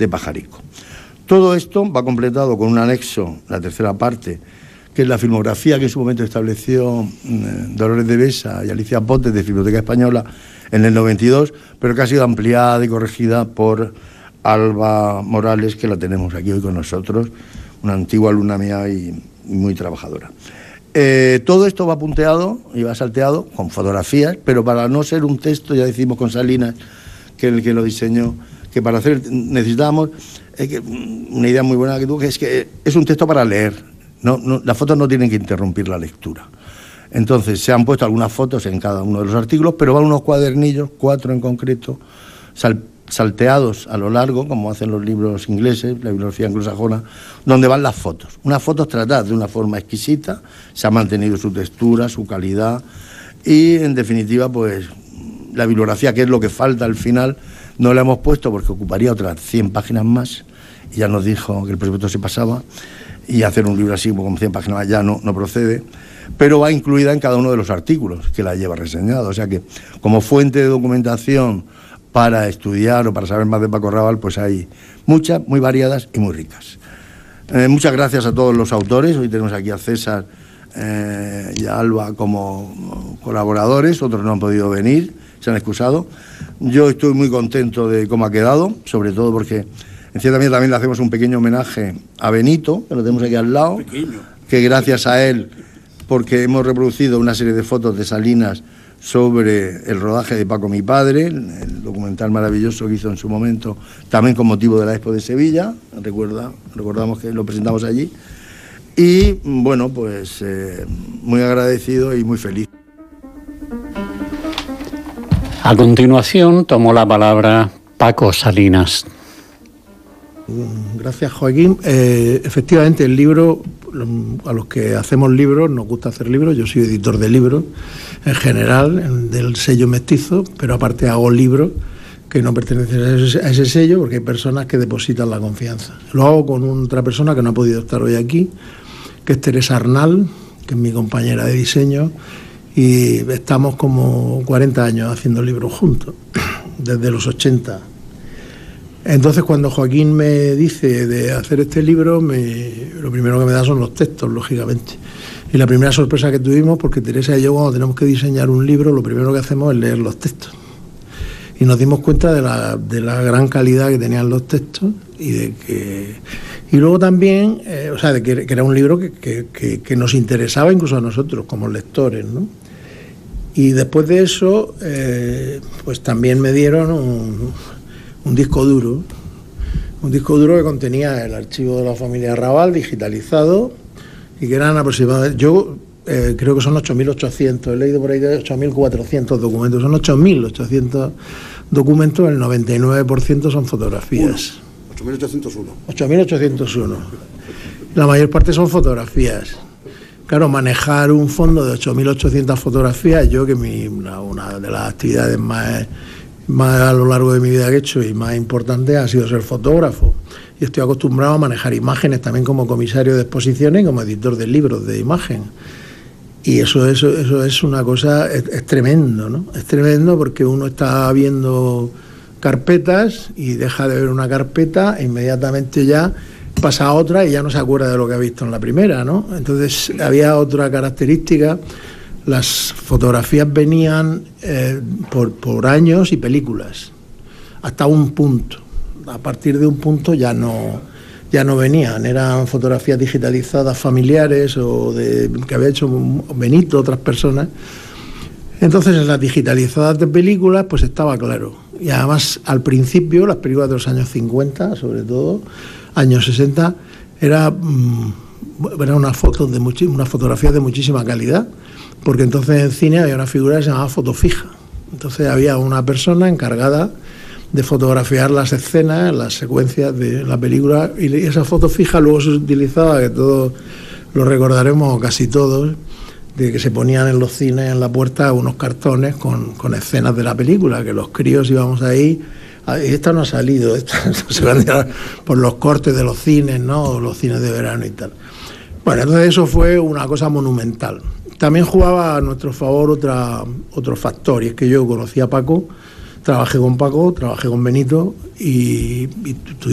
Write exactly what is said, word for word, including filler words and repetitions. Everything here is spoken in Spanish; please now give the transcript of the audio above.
de Pajarico. Todo esto va completado con un anexo, la tercera parte, que es la filmografía que en su momento estableció eh, Dolores de Besa y Alicia Potes de Filmoteca Española en el noventa y dos, pero que ha sido ampliada y corregida por Alba Morales, que la tenemos aquí hoy con nosotros, una antigua alumna mía y, y muy trabajadora. Eh, todo esto va punteado y va salteado con fotografías, pero para no ser un texto, ya decimos con Salinas, que el que lo diseñó, que para hacer necesitamos eh, que, una idea muy buena que tuvo, que es que es un texto para leer, no, no, las fotos no tienen que interrumpir la lectura. Entonces se han puesto algunas fotos en cada uno de los artículos, pero van unos cuadernillos, cuatro en concreto, sal, salteados a lo largo, como hacen los libros ingleses, la bibliografía anglosajona, donde van las fotos. Unas fotos tratadas de una forma exquisita, se ha mantenido su textura, su calidad y, en definitiva, pues la bibliografía, que es lo que falta al final, no la hemos puesto porque ocuparía otras cien páginas más y ya nos dijo que el presupuesto se pasaba y hacer un libro así con cien páginas más ya no, no procede, pero va incluida en cada uno de los artículos que la lleva reseñado. O sea que, como fuente de documentación para estudiar o para saber más de Paco Raval, pues hay muchas, muy variadas y muy ricas. Eh, muchas gracias a todos los autores. Hoy tenemos aquí a César eh, y a Alba como colaboradores, otros no han podido venir, se han excusado. Yo estoy muy contento de cómo ha quedado, sobre todo porque en cierta medida también le hacemos un pequeño homenaje a Benito, que lo tenemos aquí al lado, pequeño, que gracias a él, porque hemos reproducido una serie de fotos de Salinas sobre el rodaje de Paco mi padre, el documental maravilloso que hizo en su momento, también con motivo de la Expo de Sevilla, recuerda, recordamos que lo presentamos allí, y bueno, pues eh, muy agradecido y muy feliz. A continuación tomó la palabra Paco Salinas. Gracias, Joaquín. Eh, efectivamente, el libro, a los que hacemos libros, nos gusta hacer libros. Yo soy editor de libros en general, del sello Mestizo, pero aparte hago libros que no pertenecen a ese, a ese sello, porque hay personas que depositan la confianza. Lo hago con otra persona que no ha podido estar hoy aquí, que es Teresa Arnal, que es mi compañera de diseño, y estamos como cuarenta años haciendo libros juntos, desde los ochenta. Entonces, cuando Joaquín me dice de hacer este libro, me, lo primero que me da son los textos, lógicamente. Y la primera sorpresa que tuvimos, porque Teresa y yo, cuando tenemos que diseñar un libro, lo primero que hacemos es leer los textos. Y nos dimos cuenta de la, de la gran calidad que tenían los textos y de que... Y luego también, eh, o sea, de que, que era un libro que, que, que, que nos interesaba incluso a nosotros, como lectores, ¿no? Y después de eso, eh, pues también me dieron un, un disco duro, un disco duro que contenía el archivo de la familia Raval digitalizado y que eran aproximadamente, yo eh, creo que son ocho mil ochocientos, he leído por ahí de ocho mil cuatrocientos documentos, son ocho mil ochocientos documentos, el noventa y nueve por ciento son fotografías. ocho mil ochocientos uno. ocho mil ochocientos uno. La mayor parte son fotografías. Claro, manejar un fondo de ocho mil ochocientas fotografías, yo que mi, una, una de las actividades más, más a lo largo de mi vida que he hecho y más importante ha sido ser fotógrafo. Y estoy acostumbrado a manejar imágenes también como comisario de exposiciones y como editor de libros de imagen. Y eso, eso, eso es una cosa, es, es tremendo, ¿no? Es tremendo porque uno está viendo carpetas y deja de ver una carpeta e inmediatamente ya pasa a otra y ya no se acuerda de lo que ha visto en la primera, ¿no? Entonces había otra característica, las fotografías venían eh, por, por años y películas, hasta un punto. A partir de un punto ya no, ya no venían, eran fotografías digitalizadas familiares o de que había hecho Benito, otras personas. Entonces en las digitalizadas de películas pues estaba claro. Y además al principio, las películas de los años cincuenta, sobre todo, años sesenta, era, mmm, era una foto de muchi- una fotografía de muchísima calidad, porque entonces en cine había una figura que se llamaba foto fija. Entonces había una persona encargada de fotografiar las escenas, las secuencias de la película, y esa foto fija luego se utilizaba, que todos lo recordaremos, casi todos, de que se ponían en los cines en la puerta unos cartones con, con escenas de la película, que los críos íbamos ahí. Esta no ha salido, esto, esto se vendía por los cortes de los cines, ¿no? Los cines de verano y tal. Bueno, entonces eso fue una cosa monumental. También jugaba a nuestro favor otra, otro factor, y es que yo conocí a Paco, trabajé con Paco, trabajé con Benito y, y